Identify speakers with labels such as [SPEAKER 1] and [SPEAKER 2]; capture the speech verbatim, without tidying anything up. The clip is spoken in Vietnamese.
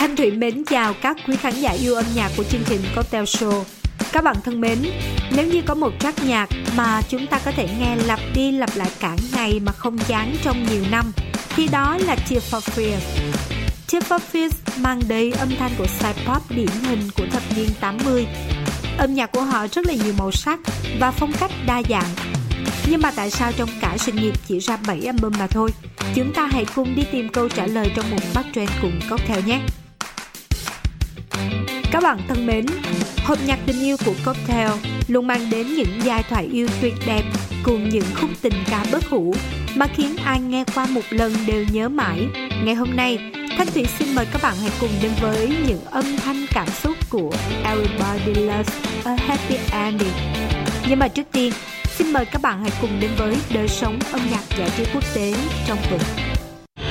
[SPEAKER 1] Thanh Thủy mến chào các quý khán giả yêu âm nhạc của chương trình Cocktail Show. Các bạn thân mến, nếu như có một track nhạc mà chúng ta có thể nghe lặp đi lặp lại cả ngày mà không chán trong nhiều năm, thì đó là Tears for Fears. Tears for Fears mang đầy âm thanh của psy-pop điển hình của thập niên tám mươi. Âm nhạc của họ rất là nhiều màu sắc và phong cách đa dạng. Nhưng mà tại sao trong cả sự nghiệp chỉ ra bảy album mà thôi? Chúng ta hãy cùng đi tìm câu trả lời trong một bắt trend cùng Cocktail nhé. Các bạn thân mến, hộp nhạc tình yêu của Cocktail luôn mang đến những giai thoại yêu tuyệt đẹp cùng những khúc tình ca bất hủ mà khiến ai nghe qua một lần đều nhớ mãi. Ngày hôm nay, Thanh Thủy xin mời các bạn hãy cùng đến với những âm thanh cảm xúc của Everybody Loves a Happy Ending. Nhưng mà trước tiên, xin mời các bạn hãy cùng đến với đời sống âm nhạc giải trí quốc tế trong tuần.